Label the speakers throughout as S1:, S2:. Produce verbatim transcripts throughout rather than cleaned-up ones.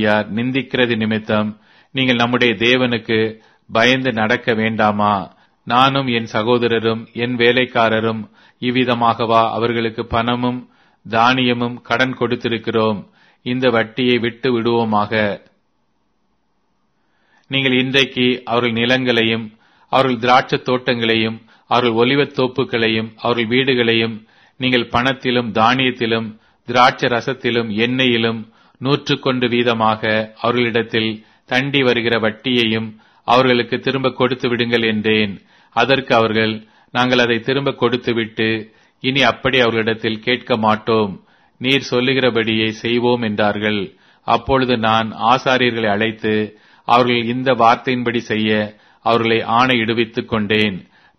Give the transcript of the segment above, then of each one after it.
S1: யார் நிந்திக்கிறது நிமித்தம் நீங்கள் நம்முடைய தேவனுக்கு பயந்து நடக்க வேண்டாமா? நானும் என் சகோதரரும் என் வேலைக்காரரும் இவ்விதமாகவா அவர்களுக்கு பணமும் தானியமும் கடன் கொடுத்திருக்கிறோம்? இந்த வட்டியை விட்டு விடுவோமாக. நீங்கள் இன்றைக்கு அவர்கள் நிலங்களையும் அவர்கள் திராட்சை தோட்டங்களையும் அவர்கள் ஒலிவத் தோப்புகளையும் அவர்கள் வீடுகளையும் நீங்கள் பணத்திலும் தானியத்திலும் திராட்சை ரசத்திலும் எண்ணெயிலும் நூற்று கொண்டு வீதமாக அவர்களிடத்தில் தண்டி வருகிற வட்டியையும் அவர்களுக்கு திரும்ப கொடுத்து விடுங்கள் என்றேன். அதற்கு அவர்கள், நாங்கள் அதை திரும்ப கொடுத்துவிட்டு இனி அப்படி அவர்களிடத்தில் கேட்க மாட்டோம், நீர் சொல்லுகிறபடியே செய்வோம் என்றார்கள். அப்பொழுது நான் ஆசாரியர்களை அழைத்து அவர்கள் இந்த வார்த்தையின்படி செய்ய அவர்களை ஆணையிடுவித்துக் கொண்டேன்.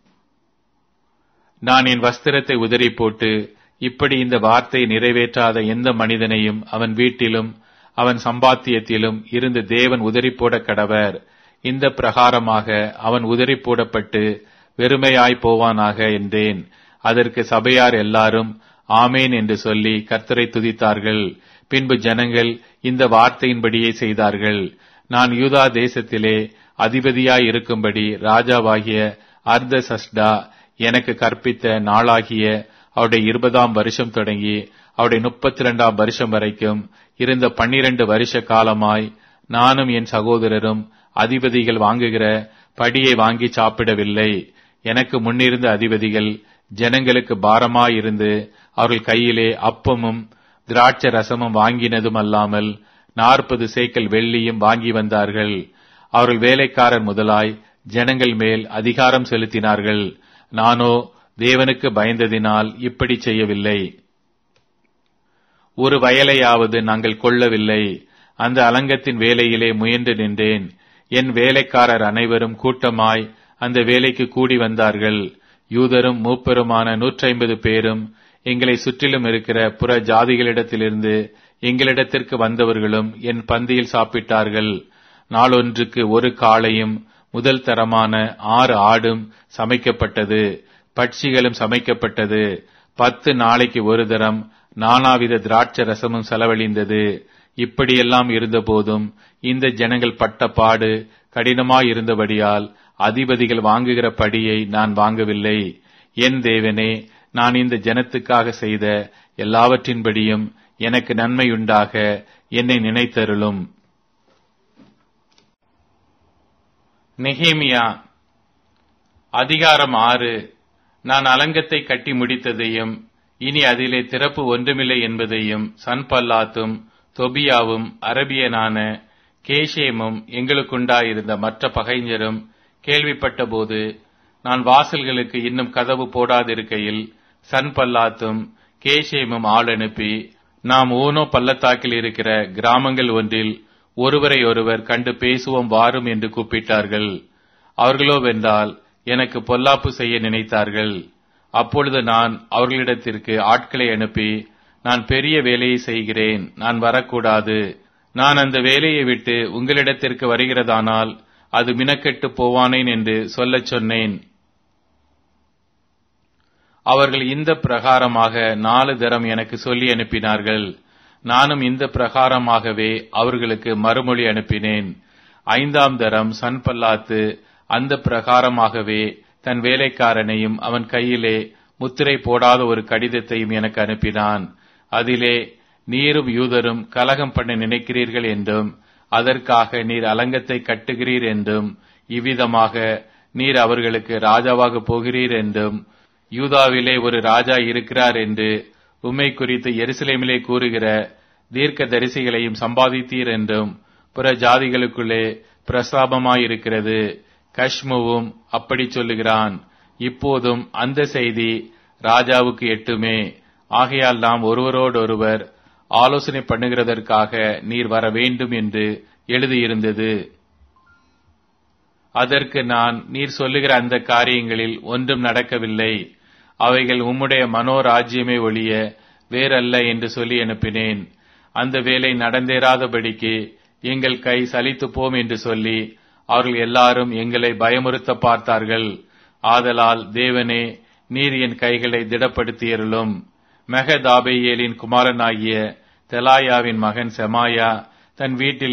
S1: நான் என் வஸ்திரத்தை உதறி போட்டு, இப்படி இந்த வார்த்தையை நிறைவேற்றாத எந்த மனிதனையும் அவன் வீட்டிலும் அவன் சம்பாத்தியத்திலும் இருந்து தேவன் உதறி போட கடவர். இந்த பிரகாரமாக அவன் உதறி போடப்பட்டு வெறுமையாய் போவானாக என்றேன். அதற்கு சபையார் எல்லாரும் ஆமேன் என்று சொல்லி கர்த்தரை துதித்தார்கள். பின்பு ஜனங்கள் இந்த வார்த்தையின்படியே செய்தார்கள். நான் யூதா தேசத்திலே அதிபதியாய் இருக்கும்படி ராஜாவாகிய அர்தசஷ்டா எனக்கு கற்பித்த நாளாகிய அவருடைய இருபதாம் வருஷம் தொடங்கி அவருடைய முப்பத்தி இரண்டாம் வருஷம் வரைக்கும் இருந்த பன்னிரண்டு வருஷ காலமாய் நானும் என் சகோதரரும் அதிபதிகள் வாங்குகிற படியை வாங்கி சாப்பிடவில்லை. எனக்கு முன்னிருந்த அதிபதிகள் ஜனங்களுக்கு பாரமாயிருந்து அவர்கள் கையிலே அப்பமும் திராட்சை ரசமும் வாங்கினதும் அல்லாமல் நாற்பது சேக்கல் வெள்ளியும் வாங்கி வந்தார்கள். அவர்கள் வேலைக்காரர் முதலாய் ஜனங்கள் மேல் அதிகாரம் செலுத்தினார்கள். நானோ தேவனுக்கு பயந்ததினால் இப்படி செய்யவில்லை. ஒரு வயலையாவது நாங்கள் கொள்ளவில்லை. அந்த அலங்கத்தின் வேலையிலே முயன்று நின்றேன். என் வேலைக்காரர் அனைவரும் கூட்டமாய் அந்த வேலைக்கு கூடி வந்தார்கள். யூதரும் மூப்பருமான நூற்றி ஐம்பது பேரும் எங்களை சுற்றிலும் இருக்கிற புற ஜாதிகளிடத்திலிருந்து எங்களிடத்திற்கு வந்தவர்களும் என் பந்தியில் சாப்பிட்டார்கள். நாளொன்றுக்கு ஒரு காளையும் முதல் தரமான ஆறு ஆடும் சமைக்கப்பட்டது, பட்சிகளும் சமைக்கப்பட்டது. பத்து நாளைக்கு ஒரு தரம் நானாவித திராட்சை ரசமும் செலவழிந்தது. இப்படியெல்லாம் இருந்த போதும் இந்த ஜனங்கள் பட்ட பாடு கடினமாயிருந்தபடியால் அதிபதிகள் வாங்குகிற படியை நான் வாங்கவில்லை. என் தேவனே, நான் இந்த ஜனத்துக்காக செய்த எல்லாவற்றின்படியும் எனக்கு நன்மையுண்டாக என்னை நினைத்தருளும். நெகேமியா அதிகாரம் ஆறு. நான் அலங்கத்தை கட்டி முடித்ததையும் இனி அதிலே திறப்பு ஒன்றுமில்லை என்பதையும் சன்பல்லாத்தும் தொபியாவும் அரபியனான கேஷேமும் எங்களுக்குண்டாயிருந்த மற்ற பகைஞரும் கேள்விப்பட்டபோது, நான் வாசல்களுக்கு இன்னும் கதவு போடாதிருக்கையில் சன்பல்லாத்தும் கேஷேமும் ஆள் அனுப்பி, நாம் ஓனோ பள்ளத்தாக்கில் இருக்கிற கிராமங்கள் ஒன்றில் ஒருவரை ஒருவர் கண்டு பேசுவோம் வாரும் என்று கூப்பிட்டார்கள். அவர்களோ வென்றால் எனக்கு பொல்லாப்பு செய்ய நினைத்தார்கள். அப்பொழுது நான் அவர்களிடத்திற்கு ஆட்களை அனுப்பி, நான் பெரிய வேலையை செய்கிறேன், நான் வரக்கூடாது. நான் அந்த வேலையை விட்டு உங்களிடத்திற்கு வருகிறதானால் அது மினக்கெட்டு போவானேன் என்று சொல்லச் சொன்னேன். அவர்கள் இந்த பிரகாரமாக நாலு தரம் எனக்கு சொல்லி அனுப்பினார்கள். நானும் இந்த பிரகாரமாகவே அவர்களுக்கு மறுமொழி அனுப்பினேன். ஐந்தாம் தரம் சன்பல்லாத்து அந்த பிரகாரமாகவே தன் வேலைக்காரனையும் அவன் கையிலே முத்திரை போடாத ஒரு கடிதத்தையும் எனக்கு அனுப்பினான். அதிலே, நீரும் யூதரும் கலகம் பண்ண நினைக்கிறீர்கள் என்றும் அதற்காக நீர் அலங்கத்தை கட்டுகிறீர் என்றும் இவ்விதமாக நீர் அவர்களுக்கு ராஜாவாக போகிறீர் என்றும் யூதாவிலே ஒரு ராஜா இருக்கிறார் என்று உம்மை குறித்து எருசலேமிலே கூறுகிற தீர்க்க தரிசிகளையும் சம்பாதித்தீர் என்றும் புற ஜாதிகளுக்குள்ளே பிரஸ்தாபமாயிருக்கிறது. கஷ்முவும் அப்படி சொல்லுகிறான். இப்போதும் அந்த செய்தி ராஜாவுக்கு எட்டுமே. ஆகையால் நாம் ஒருவரோடொருவர் ஆலோசனை பண்ணுகிறதற்காக நீர் வர வேண்டும் என்று எழுதியிருந்தது. அதற்கு நான், நீர் சொல்லுகிற அந்த காரியங்களில் ஒன்றும் நடக்கவில்லை, அவைகள் உம்முடைய மனோராஜ்யமே ஒழிய வேறல்ல என்று சொல்லி அனுப்பினேன். அந்த வேலை நடந்தேறாதபடிக்கு எங்கள் கை சலித்து போம் என்று சொல்லி அவர்கள் எல்லாரும் எங்களை பயமுறுத்த பார்த்தார்கள். ஆதலால் தேவனே, நீர் என் கைகளை திடப்படுத்தியருளும். மெகதாபேயேலின் குமாரனாகிய தெலாயாவின் மகன் செமாயா தன் வீட்டில்